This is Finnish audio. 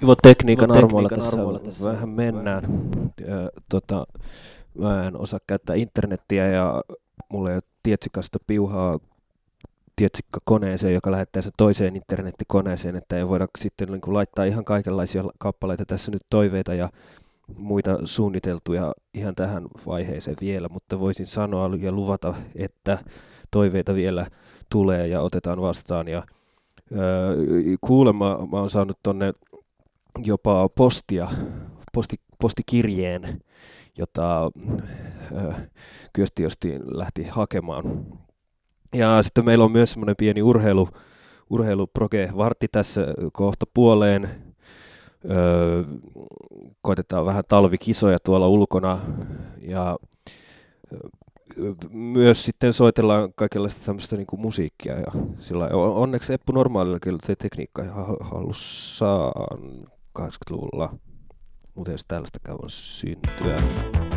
tekniikan armoilla tässä vähän mennään. Mä en osaa käyttää internettiä ja mulla ei ole tietsikasta piuhaa tietsikkakoneeseen, joka lähettää sen toiseen internettikoneeseen, että ei voida sitten niin kuin laittaa ihan kaikenlaisia kappaleita tässä nyt, toiveita ja muita suunniteltuja ihan tähän vaiheeseen vielä, mutta voisin sanoa ja luvata, että toiveita vielä tulee ja otetaan vastaan. Ja kuulemma mä oon saanut tonne jopa postikirjeen, jota Kyösti lähti hakemaan. Ja sitten meillä on myös semmoinen pieni urheiluproge-vartti tässä kohta puoleen. Koitetaan vähän talvikisoja tuolla ulkona ja myös sitten soitellaan kaikenlaista tämmöistä niin kuin musiikkia. Ja sillä onneksi Eppu Normaalilla kyllä tekniikka ihan hallussaan 80-luvulla, muuten jos tällaista käy syntyä.